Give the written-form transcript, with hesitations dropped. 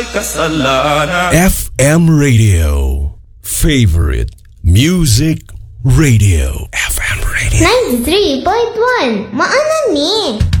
kasalanan. FM Radio. Favorite Music Radio. FM Radio. 93.1 Maanan ni